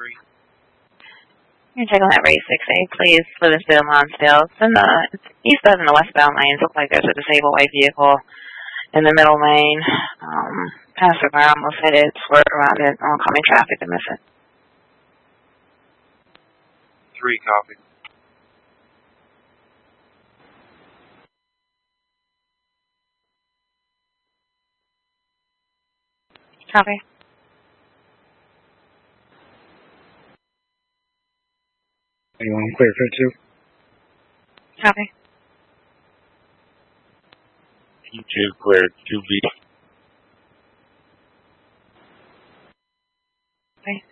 You're taking that rate 6A, please. Livingston, Lonsdale. It's in the eastbound and the westbound lanes. Look like there's a disabled white vehicle in the middle lane. Pastor Brown almost hit it, swerved around it, oncoming traffic to miss it. 3, copy. Copy. Anyone clear for 2? Copy. Q2 clear, 2B. Okay.